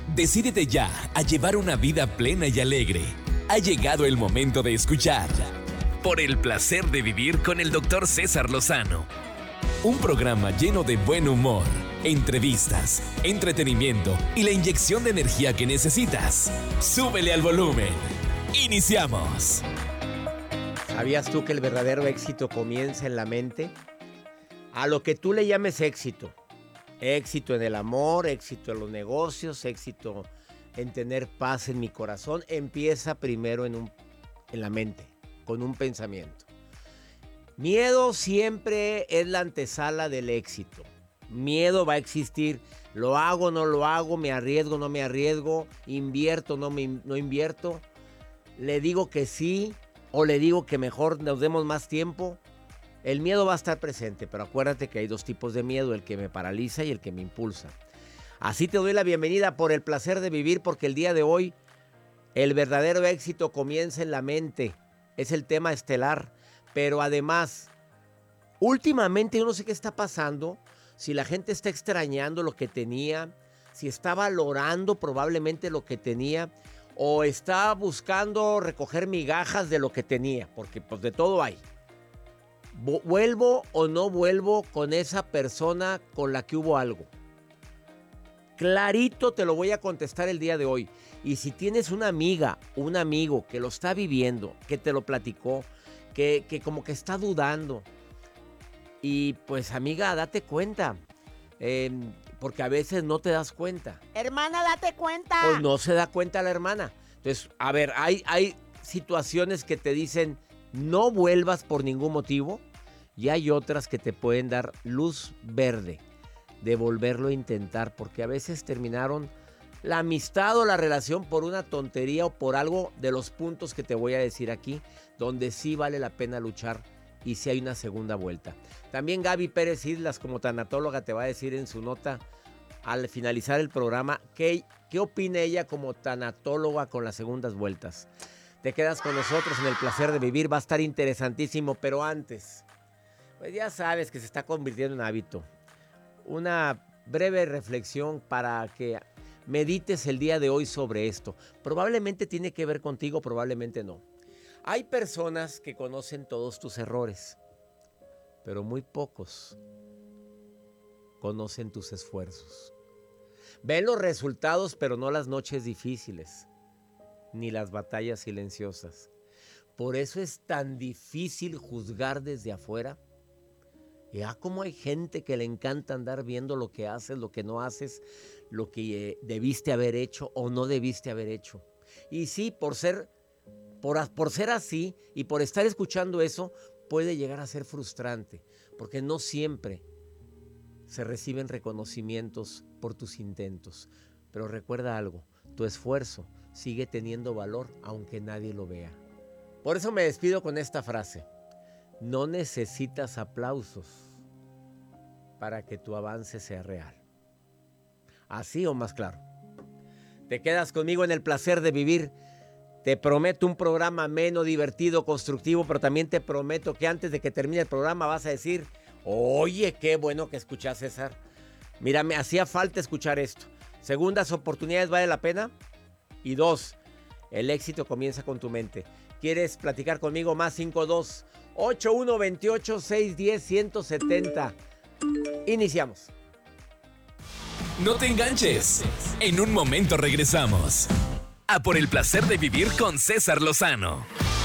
Decídete ya a llevar una vida plena y alegre. Ha llegado el momento de escuchar Por el placer de vivir con el Dr. César Lozano. Un programa lleno de buen humor, entrevistas, entretenimiento y la inyección de energía que necesitas. Súbele al volumen. ¡Iniciamos! ¿Sabías tú que el verdadero éxito comienza en la mente? A lo que tú le llames éxito. Éxito en el amor, éxito en los negocios, éxito en tener paz en mi corazón, empieza primero en la mente, con un pensamiento. Miedo siempre es la antesala del éxito. Miedo va a existir. Lo hago, no lo hago, me arriesgo, no me arriesgo, invierto, no invierto. Le digo que sí o le digo que mejor nos demos más tiempo. El miedo va a estar presente, pero acuérdate que hay dos tipos de miedo, el que me paraliza y el que me impulsa. Así te doy la bienvenida por el placer de vivir, porque el día de hoy el verdadero éxito comienza en la mente. Es el tema estelar, pero además, últimamente yo no sé qué está pasando, si la gente está extrañando lo que tenía, si está valorando probablemente lo que tenía, o está buscando recoger migajas de lo que tenía, porque pues de todo hay. ¿Vuelvo o no vuelvo con esa persona con la que hubo algo? Clarito te lo voy a contestar el día de hoy. Y si tienes una amiga, un amigo que lo está viviendo, que te lo platicó, que como que está dudando, y pues amiga, date cuenta, porque a veces no te das cuenta. Hermana, date cuenta. Pues no se da cuenta la hermana. Entonces, a ver, hay situaciones que te dicen no vuelvas por ningún motivo. Y hay otras que te pueden dar luz verde de volverlo a intentar, porque a veces terminaron la amistad o la relación por una tontería o por algo de los puntos que te voy a decir aquí, donde sí vale la pena luchar y sí hay una segunda vuelta. También Gaby Pérez Islas, como tanatóloga, te va a decir en su nota al finalizar el programa qué opina ella como tanatóloga con las segundas vueltas. Te quedas con nosotros en el placer de vivir, va a estar interesantísimo, pero antes, pues ya sabes que se está convirtiendo en hábito. Una breve reflexión para que medites el día de hoy sobre esto. Probablemente tiene que ver contigo, probablemente no. Hay personas que conocen todos tus errores, pero muy pocos conocen tus esfuerzos. Ven los resultados, pero no las noches difíciles, ni las batallas silenciosas. Por eso es tan difícil juzgar desde afuera. Ya como hay gente que le encanta andar viendo lo que haces, lo que no haces, lo que debiste haber hecho o no debiste haber hecho. Y sí, por ser así y por estar escuchando eso, puede llegar a ser frustrante, porque no siempre se reciben reconocimientos por tus intentos. Pero recuerda algo, tu esfuerzo sigue teniendo valor aunque nadie lo vea. Por eso me despido con esta frase. No necesitas aplausos para que tu avance sea real. Así o más claro. Te quedas conmigo en el placer de vivir. Te prometo un programa ameno, divertido, constructivo, pero también te prometo que antes de que termine el programa vas a decir, oye, qué bueno que escuchas, César. Mira, me hacía falta escuchar esto. Segundas oportunidades, ¿vale la pena? Y 2, el éxito comienza con tu mente. ¿Quieres platicar conmigo? Más 52-8128-610-170. Iniciamos. No te enganches. En un momento regresamos. A Por el placer de vivir con César Lozano.